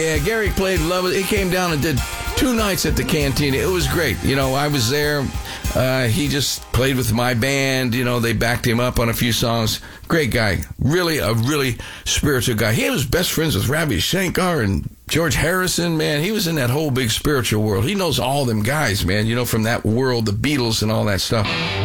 Yeah, Gary played Love. He came down and did 2 nights at the Cantina. It was great. I was there. He just played with my band. They backed him up on a few songs. Great guy. Really, a really spiritual guy. He was best friends with Ravi Shankar and George Harrison, man. He was in that whole big spiritual world. He knows all them guys, man, from that world, the Beatles and all that stuff.